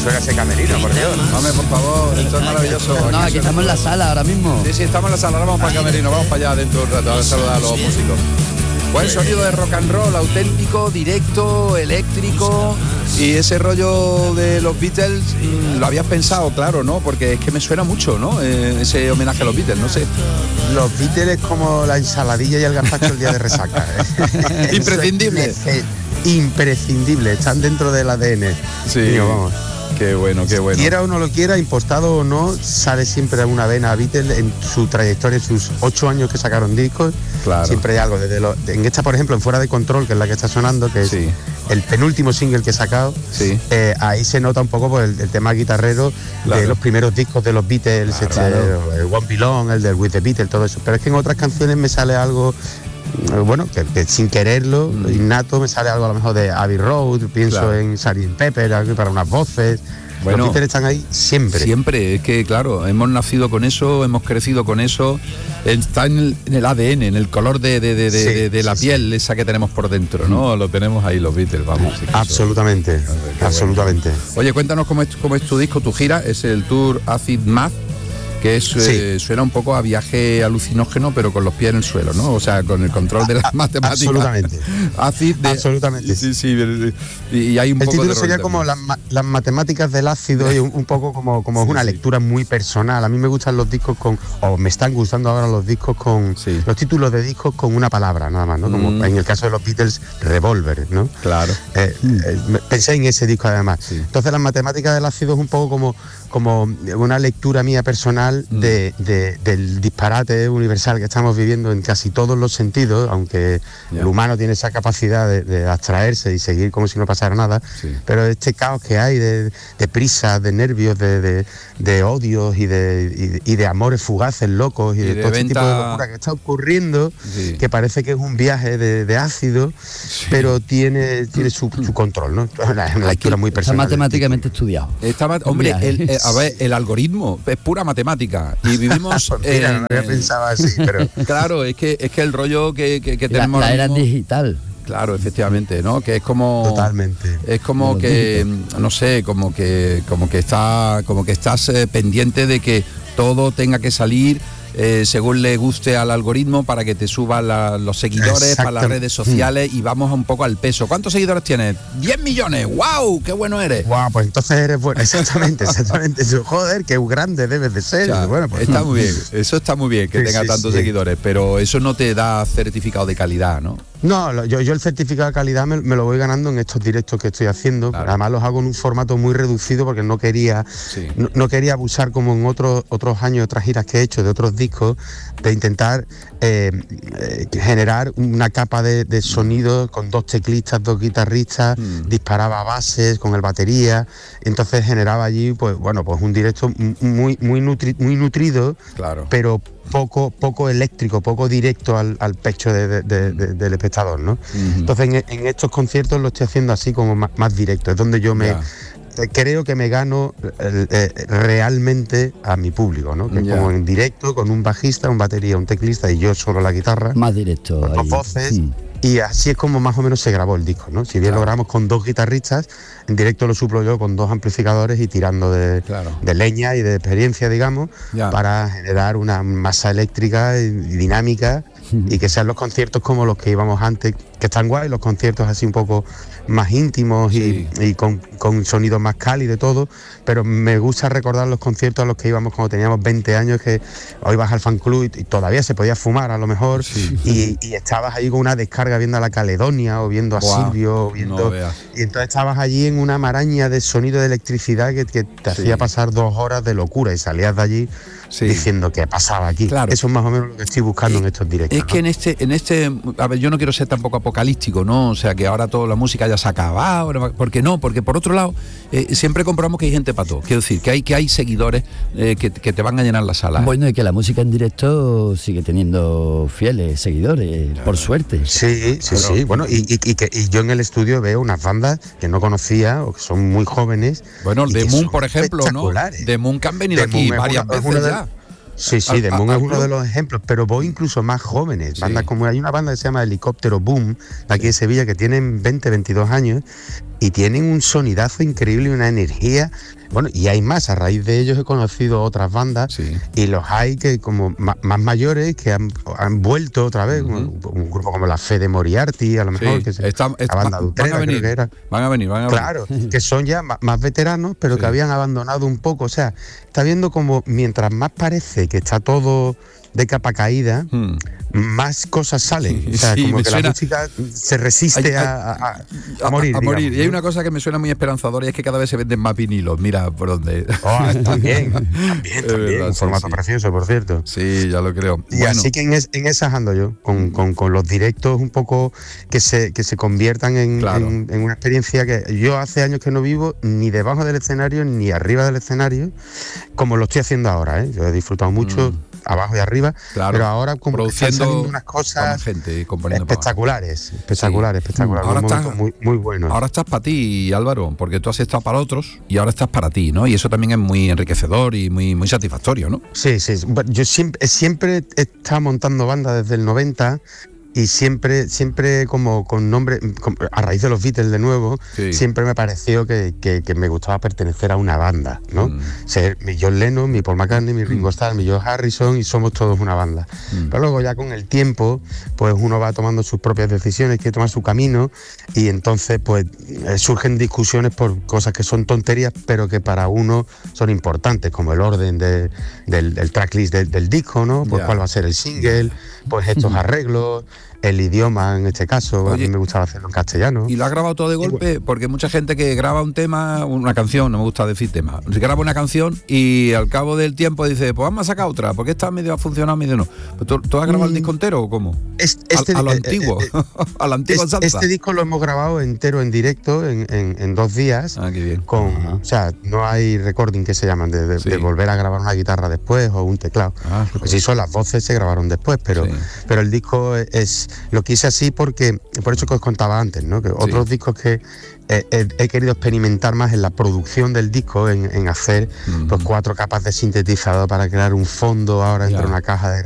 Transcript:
suena ese camerino, por Dios. Hombre, por favor, esto es maravilloso. No, aquí estamos en la sala ahora mismo. Sí, estamos en la sala, ahora vamos para el camerino, vamos para allá dentro de un rato a saludar a los músicos. Buen sonido de rock and roll, auténtico, directo, eléctrico. Y ese rollo de los Beatles, lo habías pensado, claro, ¿no? Porque es que me suena mucho, ¿no? Ese homenaje a los Beatles, no sé. Los Beatles es como la ensaladilla y el gazpacho el día de resaca. Imprescindible. Imprescindible, están dentro del ADN. Sí. Mío, vamos. Qué bueno, qué bueno. Quiera o no lo quiera, impostado o no, sale siempre alguna vena a Beatles en su trayectoria, en sus 8 años que sacaron discos. Claro. Siempre hay algo. En esta, por ejemplo, en Fuera de Control, que es la que está sonando, que es el penúltimo single que he sacado, ahí se nota un poco pues, el tema guitarrero de los primeros discos de los Beatles, el One Belong, el del With the Beatles, todo eso. Pero es que en otras canciones me sale algo... Bueno, que sin quererlo, innato, me sale algo a lo mejor de Abbey Road, pienso en Sgt. Pepper, para unas voces. Bueno, los Beatles están ahí siempre. Siempre, es que claro, hemos nacido con eso, hemos crecido con eso, está en el ADN, en el color de la piel esa que tenemos por dentro, ¿no? Lo tenemos ahí los Beatles, vamos. Sí, absolutamente, absolutamente. Bueno. Oye, cuéntanos cómo es tu disco, tu gira, es el Tour Acid Math, que es, suena un poco a viaje alucinógeno, pero con los pies en el suelo, ¿no? O sea, con el control de las matemáticas. Absolutamente. Absolutamente. Sí, y hay un el poco título de sería como las matemáticas del ácido y un poco como es una lectura muy personal. A mí me gustan los discos me están gustando ahora los discos con los títulos de discos con una palabra, nada más, ¿no? Como en el caso de los Beatles, Revolver, ¿no? Claro. Pensé en ese disco además. Sí. Entonces las matemáticas del ácido es un poco como una lectura mía personal del disparate universal que estamos viviendo en casi todos los sentidos, aunque el humano tiene esa capacidad de abstraerse y seguir como si no pasara nada, pero este caos que hay de prisas, de nervios, de odios y de amores fugaces, locos y de todo este tipo de locura que está ocurriendo, que parece que es un viaje de ácido, pero tiene su control, ¿no? Es una lectura muy personal. Está matemáticamente estudiado. Hombre, a ver, el algoritmo es pura matemática y vivimos pues mira, no había pensado así, pero claro, es que el rollo que tenemos la era digital. Claro, efectivamente, ¿no? Que es como totalmente. Es como que no sé, como que estás pendiente de que todo tenga que salir según le guste al algoritmo para que te suban los seguidores para las redes sociales y vamos un poco al peso. ¿Cuántos seguidores tienes? 10 millones. ¡Wow! ¡Qué bueno eres! ¡Wow! Pues entonces eres bueno. Exactamente. Joder, qué grande debes de ser. O sea, bueno, pues está muy bien. Eso está muy bien que tenga tantos seguidores, pero eso no te da certificado de calidad, ¿no? No, yo el certificado de calidad me lo voy ganando en estos directos que estoy haciendo. Claro. Además los hago en un formato muy reducido porque no quería abusar como en otros años, otras giras que he hecho de otros discos, de intentar generar una capa de sonido con 2 teclistas, 2 guitarristas, disparaba bases con el batería, entonces generaba allí pues un directo muy nutrido, claro, pero poco eléctrico, poco directo al pecho del espectador, ¿no? Entonces en estos conciertos lo estoy haciendo así como más directo, es donde yo creo que me gano realmente a mi público, ¿no? Que como en directo, con un bajista, un batería, un teclista y yo solo la guitarra. Más directo. Con 2 voces. Y así es como más o menos se grabó el disco, ¿no? Si bien lo grabamos con 2 guitarristas, en directo lo suplo yo con 2 amplificadores y tirando de leña y de experiencia, digamos, para generar una masa eléctrica y dinámica y que sean los conciertos como los que íbamos antes, que están guay, los conciertos así un poco más íntimos y con sonido más cálido y todo, pero me gusta recordar los conciertos a los que íbamos cuando teníamos 20 años, que hoy vas al fan club y todavía se podía fumar a lo mejor y estabas ahí con una descarga viendo a la Caledonia o viendo a Silvio y entonces estabas allí en una maraña de sonido de electricidad que te hacía pasar 2 horas de locura y salías de allí diciendo qué pasaba aquí. Claro. Eso es más o menos lo que estoy buscando en estos directos. Es que en este, a ver, yo no quiero ser tampoco apocalíptico, ¿no? O sea, que ahora toda la música ya se acaba, ¿por qué no? Porque por otro lado, siempre comprobamos que hay gente para todo. Quiero decir, que hay seguidores que te van a llenar la sala. Bueno, y que la música en directo sigue teniendo fieles seguidores, por suerte. Sí. Bueno, y yo en el estudio veo unas bandas que no conocía o que son muy jóvenes. Bueno, The Moon, por ejemplo, ¿no? The Moon, que han venido aquí varias veces ya. Sí, The Moon es uno de los ejemplos, pero voy incluso más jóvenes. Bandas como hay una banda que se llama Helicóptero Boom, de aquí de Sevilla, que tienen 20, 22 años y tienen un sonidazo increíble y una energía. Bueno, y hay más, a raíz de ellos he conocido otras bandas y los hay que como más mayores que han vuelto otra vez, un grupo como la Fe de Moriarty, a lo mejor, que la banda de Utrera, creo que era. Van a venir. Claro, que son ya más veteranos, pero que habían abandonado un poco. O sea, está viendo como mientras más parece que está todo de capa caída, más cosas salen. O sea, como que la música se resiste a morir. Digamos, y hay una cosa que me suena muy esperanzadora y es que cada vez se venden más vinilos. Mira por dónde. También. Un formato precioso, por cierto. Sí, ya lo creo. Y así que en esas ando yo, con los directos un poco que se conviertan en una experiencia que yo hace años que no vivo ni debajo del escenario ni arriba del escenario, como lo estoy haciendo ahora. Yo he disfrutado mucho abajo y arriba, pero ahora como que están saliendo unas cosas espectaculares. Ahora estás muy buenos. Ahora estás para ti, Álvaro, porque tú has estado para otros y ahora estás para ti, ¿no? Y eso también es muy enriquecedor y muy satisfactorio, ¿no? Sí. Yo siempre he estado montando bandas desde el 90. Y siempre como con nombre, a raíz de los Beatles de nuevo, siempre me pareció que me gustaba pertenecer a una banda, ¿no? Ser mi John Lennon, mi Paul McCartney, mi Ringo Starr, mi George Harrison, y somos todos una banda. Pero luego ya con el tiempo, pues uno va tomando sus propias decisiones, quiere tomar su camino, y entonces pues surgen discusiones por cosas que son tonterías, pero que para uno son importantes, como el orden del tracklist del disco, ¿no? Pues cuál va a ser el single, pues estos arreglos, el idioma en este caso. Oye, a mí me gustaba hacerlo en castellano. ¿Y lo has grabado todo de golpe? Porque mucha gente que graba un tema, una canción, no me gusta decir tema, graba una canción y al cabo del tiempo dice, pues vamos a sacar otra, porque esta medio ha funcionado, medio no. ¿Tú has grabado el disco entero o cómo? A lo antiguo, a la antigua salsa. Este disco lo hemos grabado entero en directo en 2 días. Qué bien. O sea, no hay recording que se llaman, de volver a grabar una guitarra después o un teclado. Lo que sí son las voces se grabaron después, pero el disco lo quise así porque, por eso que os contaba antes, ¿no? Que otros discos que he querido experimentar más en la producción del disco, en hacer pues 4 capas de sintetizador para crear un fondo ahora entre una caja de